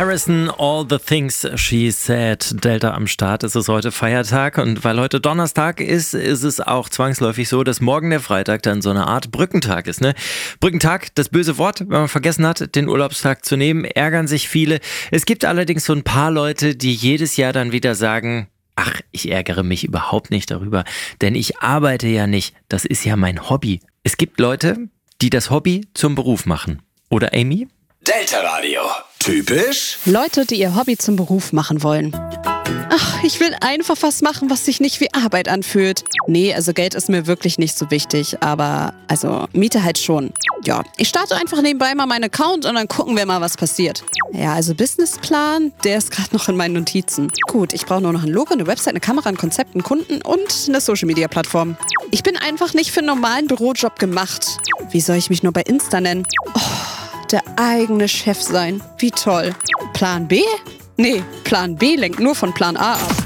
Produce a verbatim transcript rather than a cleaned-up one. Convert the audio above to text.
Harrison, All the Things She Said. Delta am Start. Es ist heute Feiertag und weil heute Donnerstag ist, ist es auch zwangsläufig so, dass morgen der Freitag dann so eine Art Brückentag ist. Ne? Brückentag, das böse Wort, wenn man vergessen hat, den Urlaubstag zu nehmen, ärgern sich viele. Es gibt allerdings so ein paar Leute, die jedes Jahr dann wieder sagen, ach, ich ärgere mich überhaupt nicht darüber, denn ich arbeite ja nicht. Das ist ja mein Hobby. Es gibt Leute, die das Hobby zum Beruf machen. Oder Amy? Delta Radio. Typisch? Leute, die ihr Hobby zum Beruf machen wollen. Ach, ich will einfach was machen, was sich nicht wie Arbeit anfühlt. Nee, also Geld ist mir wirklich nicht so wichtig, aber also Miete halt schon. Ja, ich starte einfach nebenbei mal meinen Account und dann gucken wir mal, was passiert. Ja, also Businessplan, der ist gerade noch in meinen Notizen. Gut, ich brauche nur noch ein Logo, eine Website, eine Kamera, ein Konzept, einen Kunden und eine Social-Media-Plattform. Ich bin einfach nicht für einen normalen Bürojob gemacht. Wie soll ich mich nur bei Insta nennen? Oh, der eigene Chef sein. Wie toll. Plan B? Nee, Plan B lenkt nur von Plan A ab.